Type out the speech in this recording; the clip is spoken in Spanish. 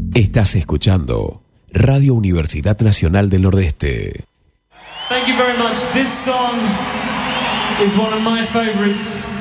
Estás escuchando Radio Universidad Nacional del Nordeste. Thank you very much. This song is one of my favorites.